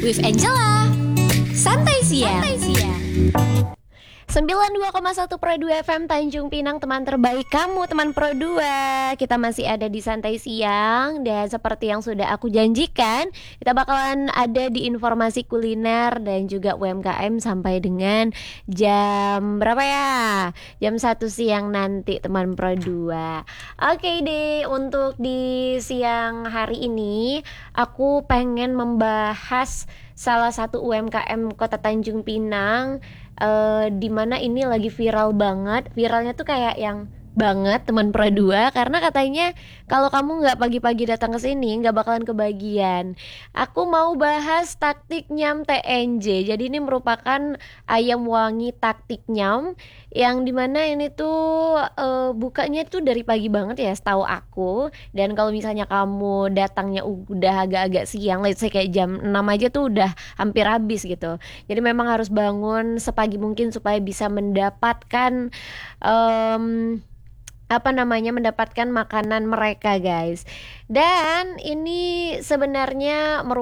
with Angela. Santai siang. 92,1 Pro 2 FM Tanjung Pinang, teman terbaik kamu, teman Pro 2. Kita masih ada di Santai Siang. Dan seperti yang sudah aku janjikan, kita bakalan ada di informasi kuliner dan juga UMKM sampai dengan jam berapa ya? Jam 1 siang nanti, teman Pro 2. Oke deh, untuk di siang hari ini aku pengen membahas salah satu UMKM Kota Tanjung Pinang, di mana ini lagi viral banget. Viralnya tuh kayak yang banget, teman Pro 2, karena katanya kalau kamu nggak pagi-pagi datang ke sini nggak bakalan kebagian. Aku mau bahas taktik nyam TNJ. Jadi ini merupakan ayam wangi taktik nyam, yang dimana ini tuh bukanya tuh dari pagi banget ya setahu aku. Dan kalau misalnya kamu datangnya udah agak-agak siang, let's say kayak jam 6 aja tuh udah hampir habis gitu. Jadi memang harus bangun sepagi mungkin supaya bisa mendapatkan mendapatkan makanan mereka, guys. Dan ini sebenarnya